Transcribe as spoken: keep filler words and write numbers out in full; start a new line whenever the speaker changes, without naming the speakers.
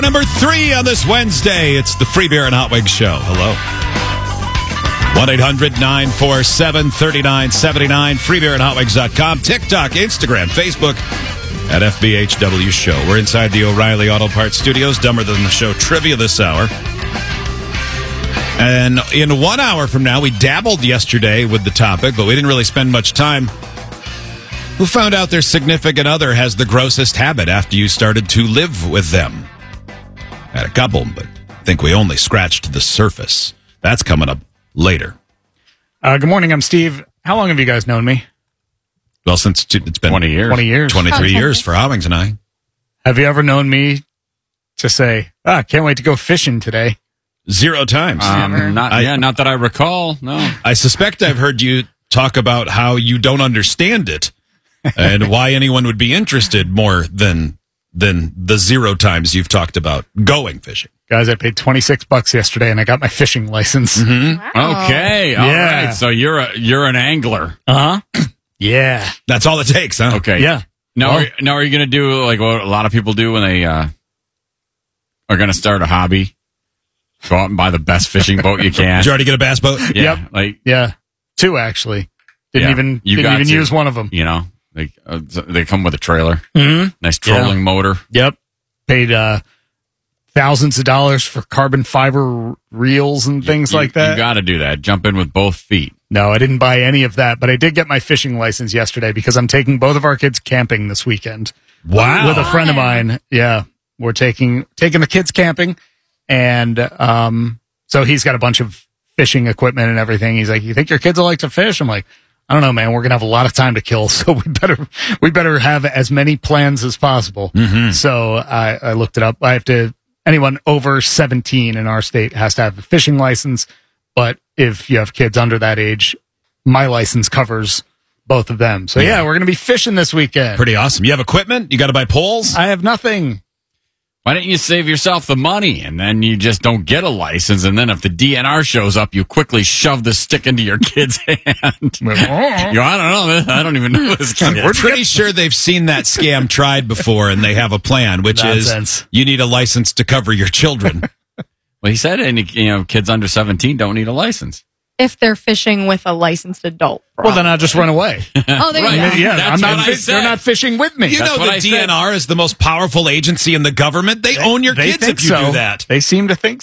Hour number three on this Wednesday. It's the Free Beer and Hot Wings Show. Hello. one eight hundred nine four seven three nine seven nine. free beer and hot wings dot com. TikTok, Instagram, Facebook at F B H W Show. We're inside the O'Reilly Auto Parts Studios. Dumber Than the Show trivia this hour. And in one hour from now, we dabbled yesterday with the topic, but we didn't really spend much time. Who found out their significant other has the grossest habit after you started to live with them? Had a couple, but I think we only scratched the surface. That's coming up later.
Uh, good morning, I'm Steve. How long have you guys known me?
Well, since it's been
twenty years.
twenty years.
twenty-three years for Howings and I.
Have you ever known me to say, ah, can't wait to go fishing today?
Zero times.
Um, not,
I,
yeah, not that I recall. No.
I suspect I've heard you talk about how you don't understand it and why anyone would be interested more than than the zero times you've talked about going fishing.
Guys, I paid twenty-six bucks yesterday and I got my fishing license.
Mm-hmm.
Wow.
Okay. All
Yeah.
right. So you're a you're an angler.
Uh-huh. Yeah.
That's all it takes, huh?
Okay.
Yeah.
Now,
Well-
are, now are you going to do like what a lot of people do when they uh, are going to start a hobby? Go out and buy the best fishing boat you can.
Did you already get a bass boat?
Yeah.
Yep.
Like,
Yeah. Two, actually. Didn't
Yeah,
even,
you
didn't
got
even
to.
use one of them.
you know, they uh, they come with a trailer,
Mm-hmm.
nice trolling motor.
Yep. Paid uh, thousands of dollars for carbon fiber reels and things
You-
like that.
You got to do that. Jump in with both feet.
No, I didn't buy any of that, but I did get my fishing license yesterday because I'm taking both of our kids camping this weekend.
Wow.
With a friend of mine. Yeah. We're taking taking the kids camping, and um so he's got a bunch of fishing equipment and everything. He's like, "You think your kids will like to fish?" I'm like, "I don't know, man. We're going to have a lot of time to kill, so we better we better have as many plans as possible."
Mm-hmm.
So I I looked it up. I have to anyone over seventeen in our state has to have a fishing license. But if you have kids under that age, my license covers both of them. So, yeah,
Yeah.
we're going to be fishing this weekend.
Pretty awesome. You have equipment? You got to buy poles?
I have nothing.
Why don't you save yourself the money and then you just don't get a license? And then if the D N R shows up, you quickly shove the stick into your kid's hand. you, I don't know. I don't even know this kid.
We're pretty sure they've seen that scam tried before and they have a plan, which
Nonsense.
is you need a license to cover your children.
Well, he said any you know kids under seventeen don't need a license.
If they're fishing with a licensed adult.
Well, then I'll just run away.
Oh, there
Right.
you go.
Yeah,
That's
I'm not.
what I
fi-
said.
They're not fishing with me.
You
That's
know
what
the
I
D N R
said.
is the most powerful agency in the government. They, own your
They
kids
think
if you
so.
do that.
They seem to think